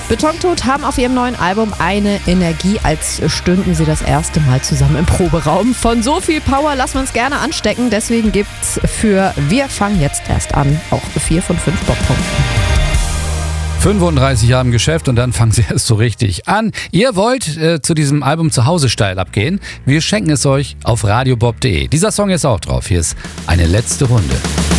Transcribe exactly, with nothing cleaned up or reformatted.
Betontot haben auf ihrem neuen Album eine Energie, als stünden sie das erste Mal zusammen im Proberaum. Von so viel Power lassen wir uns gerne anstecken. Deswegen gibt's für Wir fangen jetzt erst an auch vier von fünf Bob-Punkten. fünfunddreißig Jahre im Geschäft und dann fangen sie erst so richtig an. Ihr wollt äh, zu diesem Album zu Hause steil abgehen? Wir schenken es euch auf radiobob punkt de. Dieser Song ist auch drauf. Hier ist eine letzte Runde.